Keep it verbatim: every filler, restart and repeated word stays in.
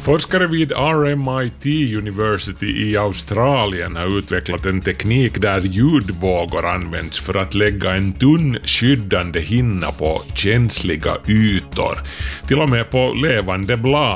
Forskare vid R M I T University i Australien har utvecklat en teknik där ljudvågor används för att lägga en tunn skyddande hinna på känsliga ytor, till och med på levande blad.